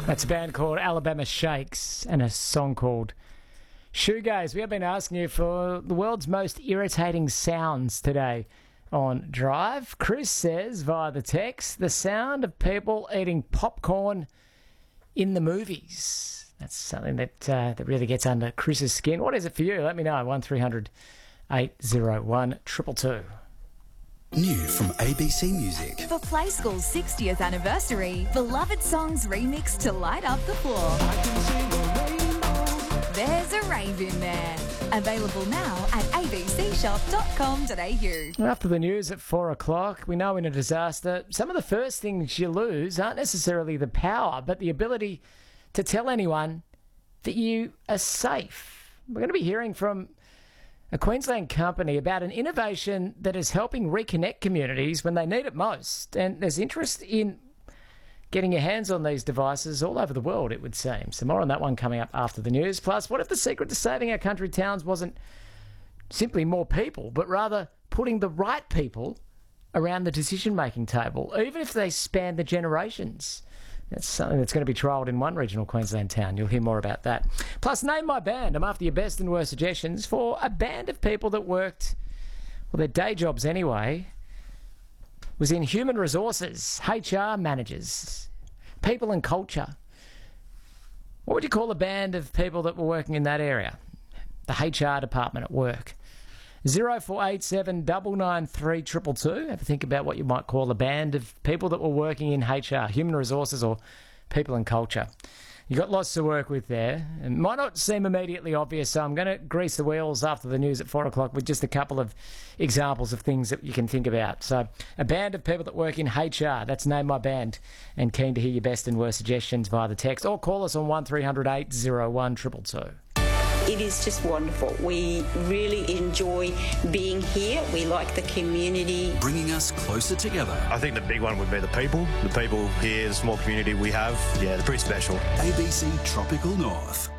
That's a band called Alabama Shakes and a song called Shoegaze. We have been asking you for the world's most irritating sounds today on Drive. Chris says via the text, the sound of people eating popcorn in the movies. That's something that really gets under Chris's skin. What is it for you? Let me know. 1300 801 222. New from ABC Music. For Play School's 60th anniversary, beloved songs remixed to light up the floor. I can see a rainbow. There's a rave in there. Available now at abcshop.com.au. After the news at 4 o'clock, we know in a disaster, some of the first things you lose aren't necessarily the power, but the ability to tell anyone that you are safe. We're going to be hearing from a Queensland company about an innovation that is helping reconnect communities when they need it most. And there's interest in getting your hands on these devices all over the world, it would seem. So more on that one coming up after the news. Plus, what if the secret to saving our country towns wasn't simply more people, but rather putting the right people around the decision-making table, even if they span the generations? That's something that's going to be trialled in one regional Queensland town. You'll hear more about that. Plus, name my band. I'm after your best and worst suggestions for a band of people that worked, well, their day jobs anyway, was in human resources, HR managers, people and culture. What would you call a band of people that were working in that area? The HR department at work. 0487 993 222. Have a think about what you might call a band of people that were working in HR, human resources or people and culture. You've got lots to work with there. It might not seem immediately obvious, so I'm going to grease the wheels after the news at 4 o'clock with just a couple of examples of things that you can think about. So, a band of people that work in HR, that's Name My Band, and keen to hear your best and worst suggestions via the text, or call us on 1300 801 222. It is just wonderful. We really enjoy being here. We like the community. Bringing us closer together. I think the big one would be the people. The people here, the small community we have, yeah, they're pretty special. ABC Tropical North.